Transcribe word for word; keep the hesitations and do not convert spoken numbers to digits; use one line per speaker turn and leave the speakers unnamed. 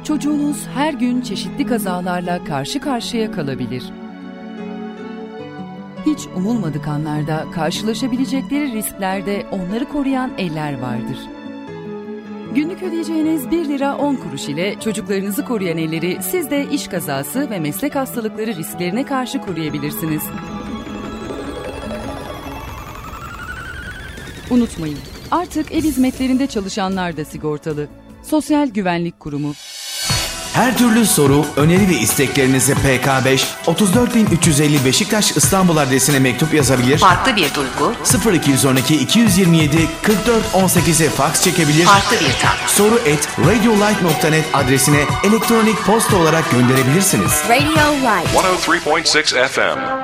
çocuğunuz her gün çeşitli kazalarla karşı karşıya kalabilir. Hiç umulmadık anlarda karşılaşabilecekleri risklerde onları koruyan eller vardır. Günlük ödeyeceğiniz bir lira on kuruş ile çocuklarınızı koruyan elleri siz de iş kazası ve meslek hastalıkları risklerine karşı koruyabilirsiniz. Unutmayın, artık ev hizmetlerinde çalışanlar da sigortalı. Sosyal Güvenlik Kurumu.
Her türlü soru, öneri ve isteklerinizi P K beş otuz dört bin üç yüz elli Beşiktaş İstanbul adresine mektup yazabilir.
Farklı bir duygu.
sıfır iki yüz on iki iki yüz yirmi yedi kırk dört on sekize fax çekebilir.
Farklı bir tat.
Soru et radiolight nokta net adresine elektronik posta olarak gönderebilirsiniz.
Radio Light
one oh three point six F M